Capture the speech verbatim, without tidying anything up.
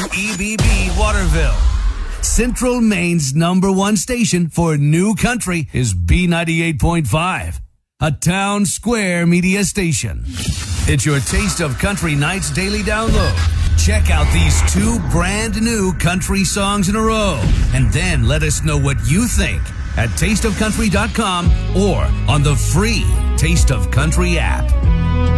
E B B Waterville. Central Maine's number one station for new country is B ninety-eight point five, a town square media station. It's your Taste of Country Nights daily download. Check out these two brand new country songs in a row, and then let us know what you think at taste of country dot com or on the free Taste of Country app.